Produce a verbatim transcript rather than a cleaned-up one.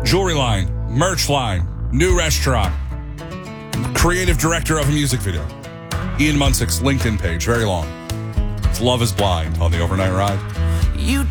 Jewelry line, merch line, new restaurant, creative director of a music video. Ian Munsick's LinkedIn page, very long. It's Love is Blind on the Overnight Ride. You